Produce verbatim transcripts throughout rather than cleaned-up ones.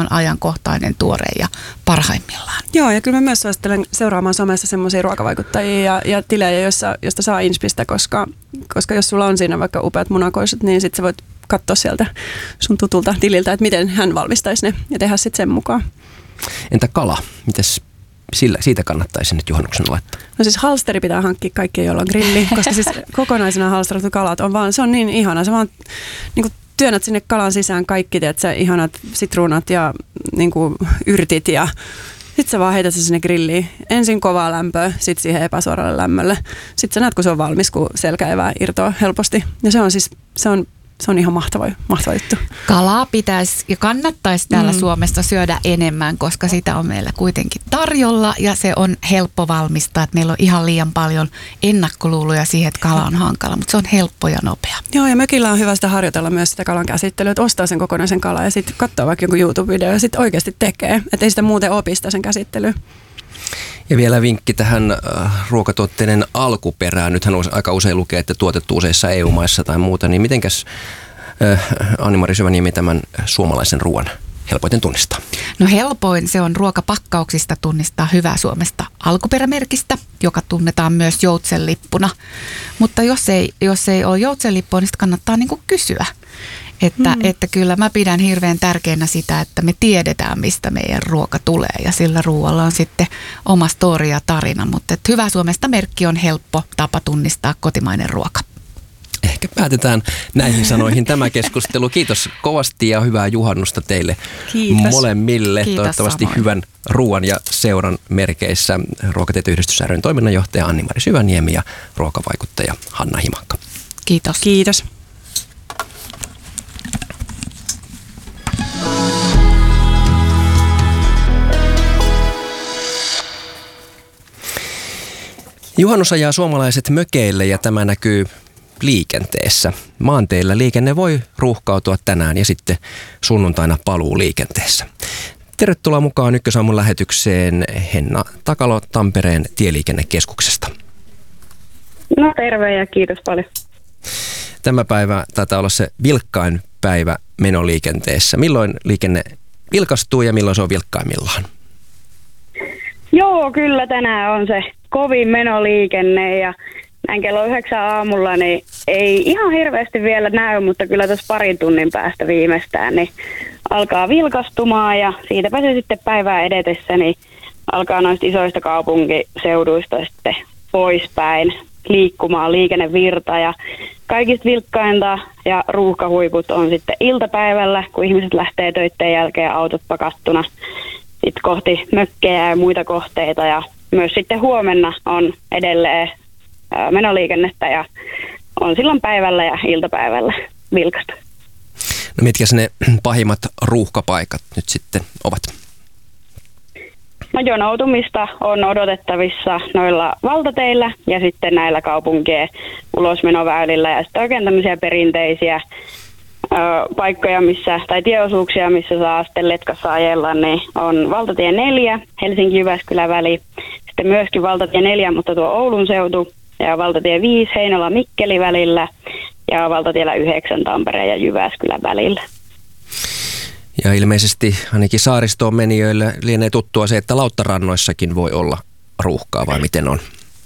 on ajankohtainen, tuore ja parhaimmillaan. Joo, ja kyllä mä myös suosittelen seuraamaan somessa semmoisia ruokavaikuttajia ja, ja tilejä, joissa, joista saa inspistä, koska, koska jos sulla on siinä vaikka upeat munakoissut, niin sit sä voit katsoa sieltä sun tutulta tililtä, että miten hän valmistaisi ne ja tehdä sitten sen mukaan. Entä kala? Mites sillä, siitä kannattaisi nyt juhannuksen laittaa? No siis halsteri pitää hankkia kaikkien, joilla on grilli, koska siis kokonaisena halsterattu kalat on vaan, se on niin ihana. Se vaan niin kuin työnnät sinne kalan sisään kaikki, teet sä ihanat sitruunat ja niin kuin yrtit ja sitten sä vaan heität se sinne grilliin. Ensin kovaa lämpöä, sitten siihen epäsuoralle lämmölle. Sitten sä näet, kun se on valmis, kun selkäevää irtoaa helposti. Ja se on siis, se on Se on ihan mahtava, mahtava juttu. Kalaa pitäisi ja kannattaisi täällä Mm. Suomessa syödä enemmän, koska sitä on meillä kuitenkin tarjolla ja se on helppo valmistaa. Että meillä on ihan liian paljon ennakkoluuloja siihen, että kala on hankala, mutta se on helppo ja nopea. Joo, ja mökillä on hyvä sitä harjoitella myös sitä kalan käsittelyä, että ostaa sen kokonaisen kalan ja sitten katsoo vaikka joku YouTube-video ja sitten oikeasti tekee. Että ei sitä muuten opista sen käsittelyä. Ja vielä vinkki tähän äh, ruokatuotteiden alkuperään. Nythän aika usein lukee, että tuotettu useissa E U-maissa tai muuta. Niin mitenkäs äh, Anni-Mari Syväniemi tämän suomalaisen ruoan helpoiten tunnistaa? No helpoin se on ruokapakkauksista tunnistaa Hyvää Suomesta alkuperämerkistä, joka tunnetaan myös joutsenlippuna. Mutta jos ei, jos ei ole joutsenlippua, niin kannattaa niinku kysyä. Että, mm. että kyllä mä pidän hirveän tärkeänä sitä, että me tiedetään, mistä meidän ruoka tulee ja sillä ruoalla on sitten oma story ja tarina. Mutta että Hyvää Suomesta merkki on helppo tapa tunnistaa kotimainen ruoka. Ehkä päätetään näihin sanoihin tämä keskustelu. Kiitos kovasti ja hyvää juhannusta teille Kiitos. molemmille. Kiitos Toivottavasti samoin. hyvän ruoan ja seuran merkeissä Ruokatietoyhdistys ry:n toiminnanjohtaja Anni-Mari Syväniemi ja ruokavaikuttaja Hanna Himakka. Kiitos. Kiitos. Juhannus ajaa suomalaiset mökeille ja tämä näkyy liikenteessä. Maanteillä liikenne voi ruuhkautua tänään ja sitten sunnuntaina paluu liikenteessä. Tervetuloa mukaan Ykkösaamun lähetykseen Henna Takalo Tampereen tieliikennekeskuksesta. No terve ja kiitos paljon. Tämä päivä taitaa olla se vilkkain päivä menoliikenteessä. Milloin liikenne vilkastuu ja milloin se on vilkkaimmillaan? Joo, kyllä tänään on se kovin menoliikenne ja näin kello yhdeksän aamulla niin ei ihan hirveästi vielä näy, mutta kyllä tuossa parin tunnin päästä viimeistään niin alkaa vilkastumaan ja siitäpä se sitten päivää edetessä niin alkaa noista isoista kaupunkiseuduista sitten poispäin liikkumaan liikennevirta ja kaikista vilkkainta ja ruuhkahuiput on sitten iltapäivällä, kun ihmiset lähtee töiden jälkeen autot pakattuna sitten kohti mökkejä ja muita kohteita ja myös sitten huomenna on edelleen menoliikennettä ja on silloin päivällä ja iltapäivällä vilkasta. No mitkä ne pahimmat ruuhkapaikat nyt sitten ovat? No jonoutumista on odotettavissa noilla valtateillä ja sitten näillä kaupunkien ulosmenoväylillä ja sitten oikein tämmöisiä perinteisiä ö, paikkoja missä, tai tieosuuksia, missä saa sitten letkassa ajella, niin on valtatie neljä, Helsinki-Jyväskylä väli, sitten myöskin valtatie neljä, mutta tuo Oulun seutu ja valtatie viisi Heinola-Mikkeli välillä ja valtatiellä yhdeksän Tampereen ja Jyväskylän välillä. Ja ilmeisesti ainakin saaristoon menijöille lienee tuttua se, että lauttarannoissakin voi olla ruuhkaa, vai miten on?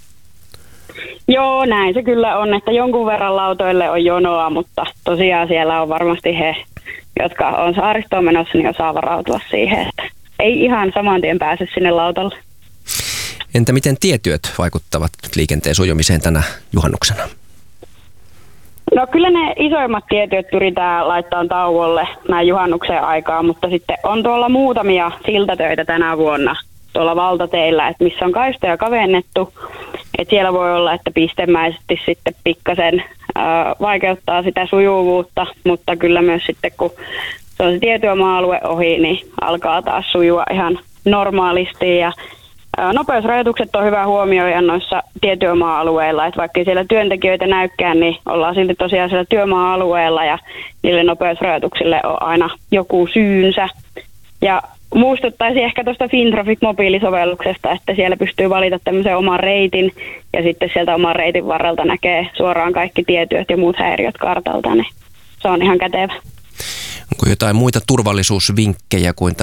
Joo, näin se kyllä on, että jonkun verran lautoille on jonoa, mutta tosiaan siellä on varmasti he, jotka on saaristoon menossa, niin osaa varautua siihen, että ei ihan saman tien pääse sinne lautalle. Entä miten tietyöt vaikuttavat liikenteen sujumiseen tänä juhannuksena? No kyllä ne isoimmat tietyöt pyritään laittamaan tauolle näin juhannuksen aikaa, mutta sitten on tuolla muutamia siltatöitä tänä vuonna tuolla valtateillä, että missä on kaistoja kavennettu. Että siellä voi olla, että pistemäisesti sitten pikkasen ää, vaikeuttaa sitä sujuvuutta, mutta kyllä myös sitten kun se on se tietyömaa-alue ohi, niin alkaa taas sujua ihan normaalisti ja nopeusrajoitukset on hyvä huomioida noissa tietyömaa-alueilla, että vaikka siellä työntekijöitä näykään, niin ollaan silti tosiaan siellä työmaa-alueella ja niille nopeusrajoituksille on aina joku syynsä. Ja muistuttaisin ehkä tuosta FinTraffic-mobiilisovelluksesta, että siellä pystyy valita tämmöisen oman reitin ja sitten sieltä oman reitin varrelta näkee suoraan kaikki tietyöt ja muut häiriöt kartalta, niin se on ihan kätevä. Onko jotain muita turvallisuusvinkkejä kuin